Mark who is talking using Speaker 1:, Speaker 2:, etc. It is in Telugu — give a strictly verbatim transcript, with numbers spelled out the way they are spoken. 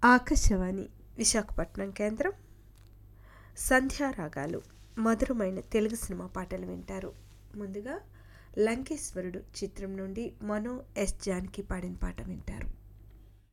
Speaker 1: ఆకాశవాణి విశాఖపట్నం కేంద్రం. సంధ్యారాగాలు మధురమైన తెలుగు సినిమా పాటలు వింటారు. ముందుగా లంకేశ్వరుడు చిత్రం నుండి మనో ఎస్ జానకి పాడిన పాట వింటారు.